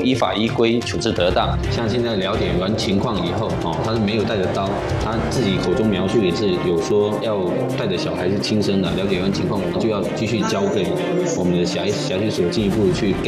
依法依规处置得当。像现在了解完情况以后，他是没有带着刀，他自己口中描述也是有说要带着小孩是轻生的。了解完情况，我们就要继续交给我们的辖区所进一步去